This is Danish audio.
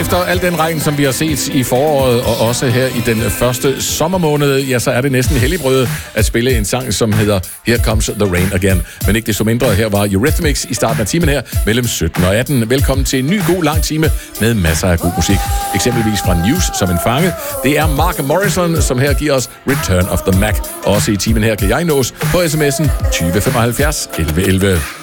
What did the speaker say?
Efter al den regn, som vi har set i foråret, og også her i den første sommermåned, ja, så er det næsten helligbrød at spille en sang, som hedder Here Comes the Rain Again. Men ikke desto mindre, her var Eurythmics i starten af timen her, mellem 17 og 18. Velkommen til en ny god lang time med masser af god musik. Eksempelvis fra News som en fange. Det er Mark Morrison, som her giver os Return of the Mac. Også i timen her kan jeg nås på sms'en 2075 1111.